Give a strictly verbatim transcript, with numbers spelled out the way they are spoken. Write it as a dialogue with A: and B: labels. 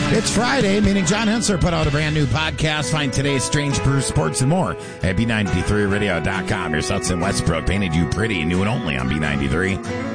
A: It's Friday, meaning John Hensler put out a brand new podcast. Find today's Strange Brew Sports and more at B ninety-three radio dot com. Your Sutton Westbrook painted you pretty, new and only on B ninety-three.